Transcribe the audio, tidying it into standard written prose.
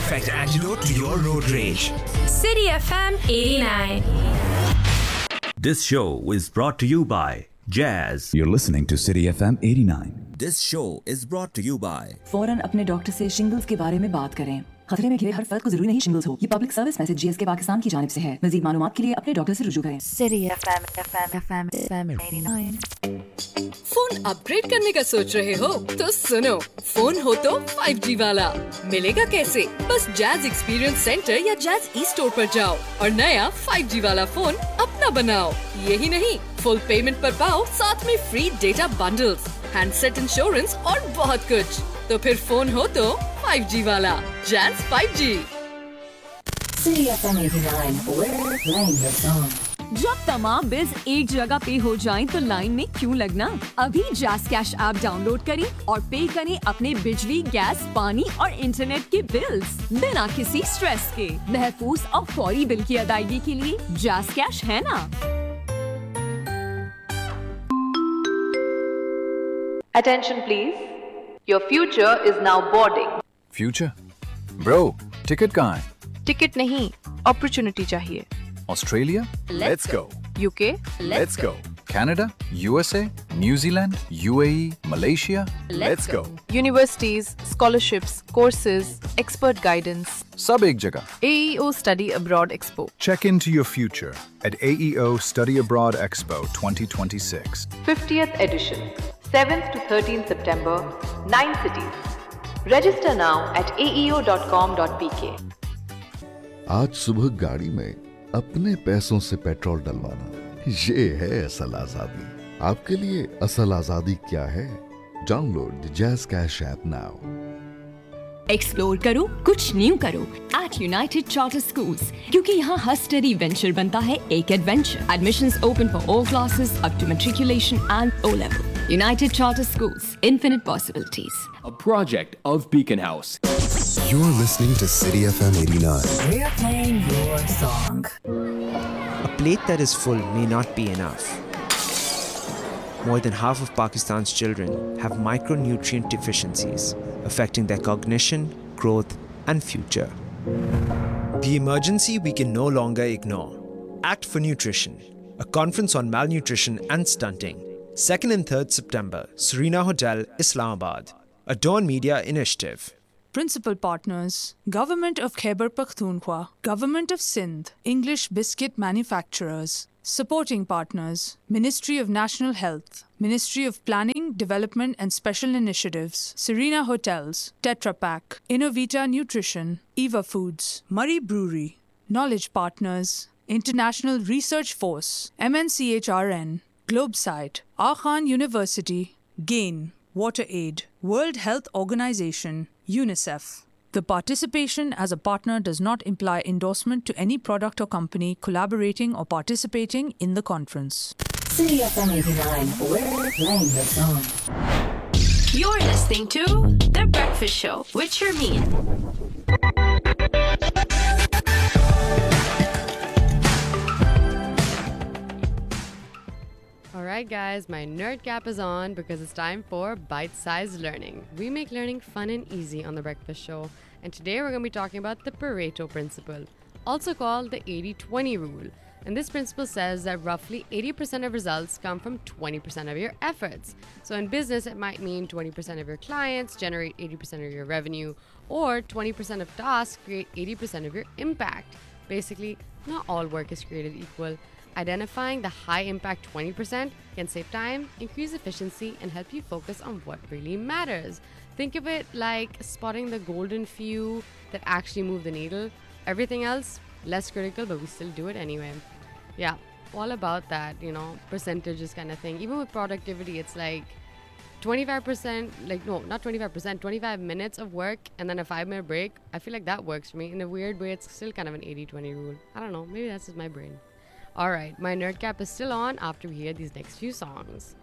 perfect antidote to your road rage. City FM 89. This show is brought to you by Jazz. You're listening to City FM 89. This show is brought to you by फौरन अपने doctor से shingles के बारे में बात करें। खतरे में घिरे हर फर्द को जरूरी नहीं शिंगल्स हो। ये public service message GSK Pakistan की जानिब से है। मज़ीद मालूमात के लिए अपने डॉक्टर से रुजू करें। City FM 89. फोन अपग्रेड करने का सोच रहे हो तो सुनो, फोन हो तो 5G वाला मिलेगा कैसे? बस जैज एक्सपीरियंस सेंटर या जैज ई स्टोर पर जाओ और नया 5G वाला फोन अपना बनाओ। यही नहीं, फुल पेमेंट पर पाओ साथ में free data bundles, handset insurance और बहुत कुछ। तो फिर फोन हो तो 5G वाला jazz 5G। City FM 89. We're playing your song. जब तमाम बिल्स एक जगह पे हो जाएं तो लाइन में क्यों लगना? अभी जैज़ कैश ऐप डाउनलोड करें और पे करें अपने बिजली, गैस, पानी और इंटरनेट के बिल्स बिना किसी स्ट्रेस के। महफूज और फौरी बिल की अदायगी के लिए जैज़ कैश है ना? Attention please. Your future is now boarding. Future? Bro, ticket कहाँ है? टिकट नहीं, अपॉर्चुनिटी चाहिए। Australia? Let's go. UK? Let's go. Canada? USA? New Zealand? UAE? Malaysia? Let's go. Universities, scholarships, courses, expert guidance. सब एक जगह. AEO Study Abroad Expo. Check into your future at AEO Study Abroad Expo 2026. 50th edition. 7th to 13th September. 9 cities. Register now at aeo.com.pk. आज सुबह गाड़ी में अपने पैसों से पेट्रोल डलवाना, ये है असल आजादी। आपके लिए असल आजादी क्या है? Download the jazz cash app now. Explore करो, कुछ न्यू करो एट यूनाइटेड चार्टर स्कूल्स, क्योंकि यहाँ हर स्टडी वेंचर बनता है एक adventure. Admissions open for all classes up to matriculation and O level. United Charter Schools, infinite possibilities. A project of Beacon House. You're listening to City FM 89. We're playing your song. A plate that is full may not be enough. More than half of Pakistan's children have micronutrient deficiencies, affecting their cognition, growth, and future. The emergency we can no longer ignore. Act for Nutrition, a conference on malnutrition and stunting. 2nd and 3rd September, Serena Hotel, Islamabad. A Dawn Media initiative. Principal partners: Government of Khyber Pakhtunkhwa, Government of Sindh, English Biscuit Manufacturers. Supporting partners: Ministry of National Health, Ministry of Planning, Development and Special Initiatives, Serena Hotels, Tetra Pak, Innovita Nutrition, Eva Foods, Murray Brewery. Knowledge partners: International Research Force, MNCHRN, Globesite, Khan University, GAIN, WaterAid, World Health Organization, UNICEF. The participation as a partner does not imply endorsement to any product or company collaborating or participating in the conference. City FM 89. We're playing your song. You're listening to The Breakfast Show with Sharmeen. Alright guys, my nerd cap is on because it's time for bite-sized learning. We make learning fun and easy on The Breakfast Show, and today we're going to be talking about the Pareto principle, also called the 80-20 rule. And this principle says that roughly 80% of results come from 20% of your efforts. So in business, it might mean 20% of your clients generate 80% of your revenue, or 20% of tasks create 80% of your impact. Basically, not all work is created equal. Identifying the high impact 20% can save time, increase efficiency, and help you focus on what really matters. Think of it like spotting the golden few that actually move the needle. Everything else, less critical, but we still do it anyway. Yeah, all about that, percentages kind of thing. Even with productivity, it's like 25%, not 25%, 25 minutes of work and then a 5-minute break. I feel like that works for me. In a weird way, it's still kind of an 80-20 rule. I don't know, maybe that's just my brain. Alright, my nerd cap is still on after we hear these next few songs.